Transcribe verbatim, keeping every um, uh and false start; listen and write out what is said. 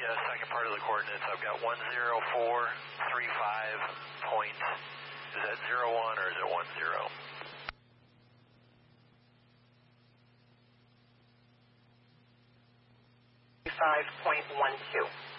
uh, second part of the coordinates. I've got one zero four three five point, is that zero one or is it one zero? five point one two.